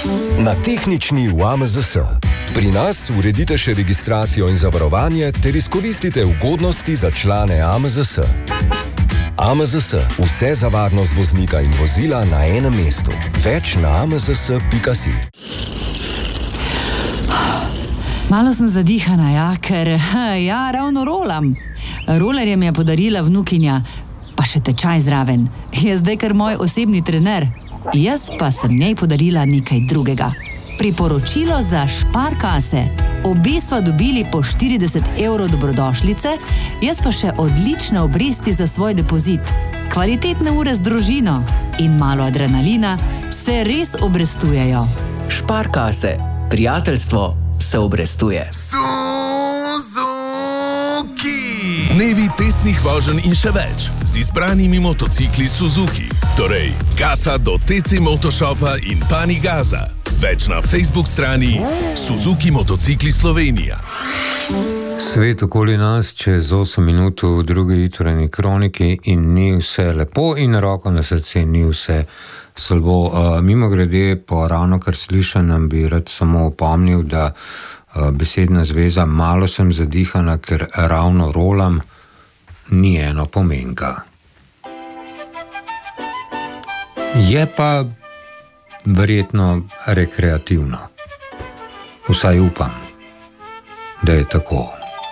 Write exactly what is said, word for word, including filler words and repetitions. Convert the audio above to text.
Na tehnični v A M Z S. Pri nas uredite še registracijo in zavarovanje ter izkoristite ugodnosti za člane A M Z S. A M Z S. Vse za varnost voznika in vozila na enem mestu. Več na a m z s pika si. Malo sem zadihana, ja, ker ja, ravno rolam. Rolerje mi je podarila vnukinja, pa še tečaj zraven. Je zdaj kar moj osebni trener. Jaz pa sem njej podarila nekaj drugega. Priporočilo za Sparkasse. Obe sva dobili po štirideset evrov dobrodošlice, jaz pa še odlične obresti za svoj depozit. Kvalitetne ure z družino in malo adrenalina se res obrestujejo. Sparkasse. Prijateljstvo se obrestuje. Suzuki! Dnevi testnih voženj in še več z izbranimi motocikli Suzuki. Torej, Gasa do T C Motoshopa in Panigaza. Več na Facebook strani Suzuki Motocikli Slovenija. Svet okoli nas čez osem minut v drugi jutrajni kroniki in ni vse lepo in roko na srce ni vse slabo. Uh, mimo grede, po ravno kar slišanem bi rad samo opomnil, da uh, besedna zveza malo sem zadihana, ker ravno rolam, ni eno pomenka. Je pa verjetno rekreativno. Vsaj upam, da je tako.